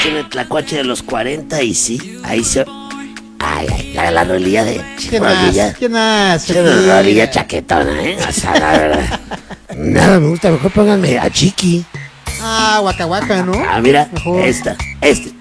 Tiene el tlacuache de los 40 y sí, ahí se... Ay, la rodilla de... ¿Quién más? ¿Quién más? Tiene rodilla chaquetona, O sea, la verdad. Nada, me gusta, mejor pónganme a Chiqui. Ah, Waka Waka, ¿no? Ah, mira, Mejor. este.